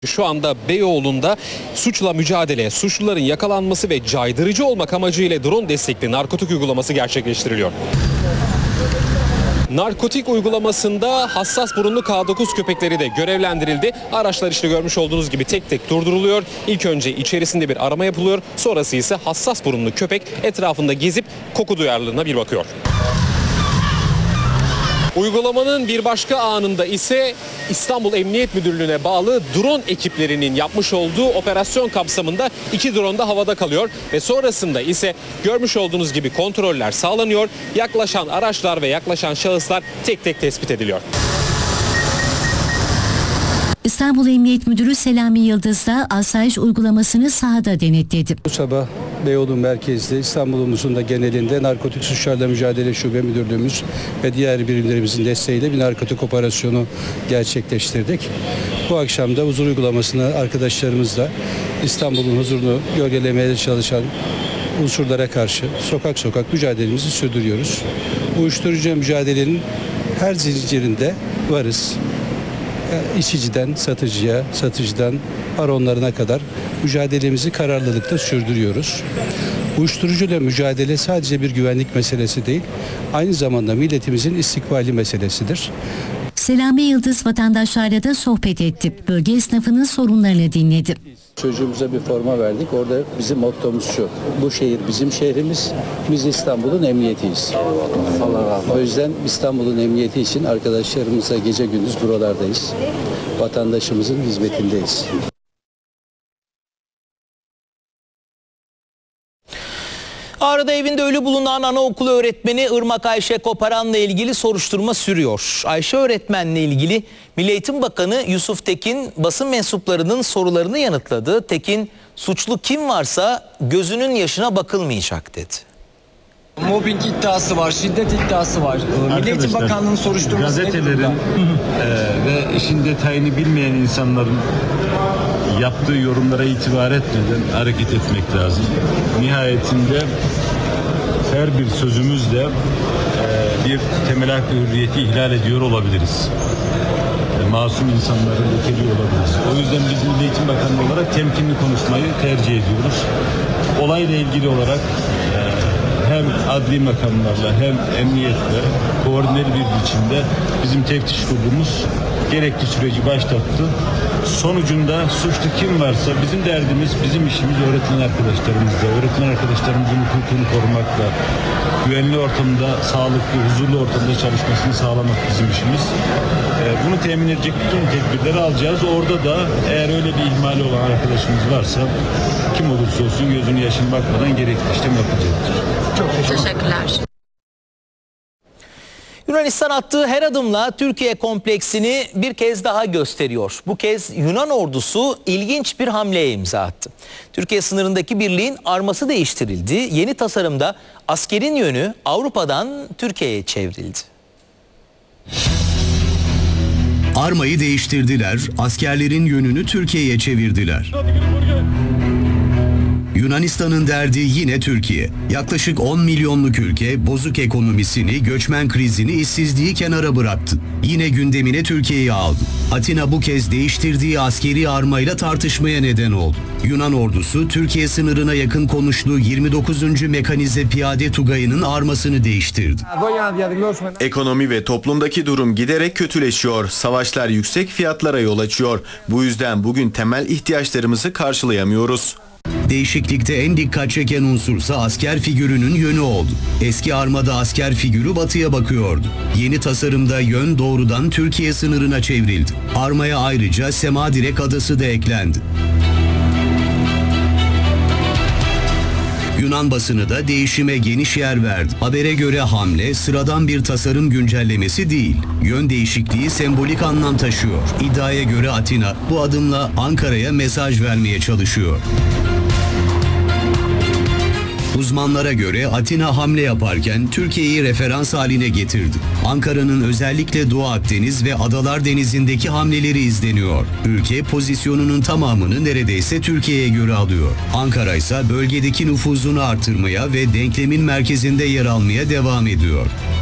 Şu anda Beyoğlu'nda suçla mücadele, suçluların yakalanması ve caydırıcı olmak amacıyla drone destekli narkotik uygulaması gerçekleştiriliyor. Narkotik uygulamasında hassas burunlu K9 köpekleri de görevlendirildi. Araçlar işte görmüş olduğunuz gibi tek tek durduruluyor. İlk önce içerisinde bir arama yapılıyor. Sonrası ise hassas burunlu köpek etrafında gezip koku duyarlılığına bir bakıyor. Uygulamanın bir başka anında ise İstanbul Emniyet Müdürlüğü'ne bağlı drone ekiplerinin yapmış olduğu operasyon kapsamında 2 drone da havada kalıyor ve sonrasında ise görmüş olduğunuz gibi kontroller sağlanıyor. Yaklaşan araçlar ve yaklaşan şahıslar tek tek tespit ediliyor. İstanbul Emniyet Müdürü Selami Yıldız da asayiş uygulamasını sahada denetledi. Bu sabah Beyoğlu merkezde İstanbul'umuzun da genelinde Narkotik Suçlarla Mücadele Şube Müdürlüğümüz ve diğer birimlerimizin desteğiyle bir narkotik operasyonu gerçekleştirdik. Bu akşam da huzur uygulamasını arkadaşlarımızla İstanbul'un huzurunu gölgelemeye çalışan unsurlara karşı sokak sokak mücadelemizi sürdürüyoruz. Uyuşturucu mücadelenin her zincirinde varız. İçiciden satıcıya, satıcıdan baronlarına kadar mücadelemizi kararlılıkla sürdürüyoruz. Uyuşturucuyla mücadele sadece bir güvenlik meselesi değil, aynı zamanda milletimizin istikbali meselesidir. Selami Yıldız vatandaşlarla da sohbet etti. Bölge esnafının sorunlarını dinledi. Çocuğumuza bir forma verdik. Orada bizim mottomuz şu: bu şehir bizim şehrimiz, biz İstanbul'un emniyetiyiz. O yüzden İstanbul'un emniyeti için arkadaşlarımızla gece gündüz buralardayız. Vatandaşımızın hizmetindeyiz. Ağrı'da evinde ölü bulunan anaokulu öğretmeni Irmak Ayşe Koparan'la ilgili soruşturma sürüyor. Ayşe öğretmenle ilgili Milli Eğitim Bakanı Yusuf Tekin basın mensuplarının sorularını yanıtladı. Tekin, suçlu kim varsa gözünün yaşına bakılmayacak dedi. Mobbing iddiası var, şiddet iddiası var. Milli Eğitim Bakanlığı'nın soruşturması gazetelerin ve işin detayını bilmeyen insanların yaptığı yorumlara itibar etmeden hareket etmek lazım. Nihayetinde her bir sözümüzle bir temel hak ve hürriyeti ihlal ediyor olabiliriz. Masum insanları lekeliyor olabiliriz. O yüzden biz Milli Eğitim Bakanlığı olarak temkinli konuşmayı tercih ediyoruz. Olayla ilgili olarak hem adli makamlarla hem emniyetle koordineli bir biçimde bizim teftiş kurulumuz gerekli süreci başlattı. Sonucunda suçlu kim varsa bizim derdimiz, bizim işimiz öğretmen arkadaşlarımızla, öğretmen arkadaşlarımızın hukukunu korumakla, güvenli ortamda, sağlıklı, huzurlu ortamda çalışmasını sağlamak bizim işimiz. Bunu temin edecek bütün tedbirleri alacağız. Orada da eğer öyle bir ihmali olan arkadaşımız varsa kim olursa olsun gözünü yaşına bakmadan gerekli işlem yapacaktır. Çok teşekkürler. Yunanistan attığı her adımla Türkiye kompleksini bir kez daha gösteriyor. Bu kez Yunan ordusu ilginç bir hamleye imza attı. Türkiye sınırındaki birliğin arması değiştirildi. Yeni tasarımda askerin yönü Avrupa'dan Türkiye'ye çevrildi. Armayı değiştirdiler, askerlerin yönünü Türkiye'ye çevirdiler. Yunanistan'ın derdi yine Türkiye. Yaklaşık 10 milyonluk ülke bozuk ekonomisini, göçmen krizini, işsizliği kenara bıraktı. Yine gündemine Türkiye'yi aldı. Atina bu kez değiştirdiği askeri armayla tartışmaya neden oldu. Yunan ordusu Türkiye sınırına yakın konuşlu 29. Mekanize Piyade Tugayı'nın armasını değiştirdi. Ekonomi ve toplumdaki durum giderek kötüleşiyor. Savaşlar yüksek fiyatlara yol açıyor. Bu yüzden bugün temel ihtiyaçlarımızı karşılayamıyoruz. Değişiklikte en dikkat çeken unsursa asker figürünün yönü oldu. Eski armada asker figürü batıya bakıyordu. Yeni tasarımda yön doğrudan Türkiye sınırına çevrildi. Armaya ayrıca Semadirek adası da eklendi. Yunan basını da değişime geniş yer verdi. Habere göre hamle sıradan bir tasarım güncellemesi değil. Yön değişikliği sembolik anlam taşıyor. İddiaya göre Atina bu adımla Ankara'ya mesaj vermeye çalışıyor. Uzmanlara göre Atina hamle yaparken Türkiye'yi referans haline getirdi. Ankara'nın özellikle Doğu Akdeniz ve Adalar Denizi'ndeki hamleleri izleniyor. Ülke pozisyonunun tamamını neredeyse Türkiye'ye göre alıyor. Ankara ise bölgedeki nüfuzunu artırmaya ve denklemin merkezinde yer almaya devam ediyor.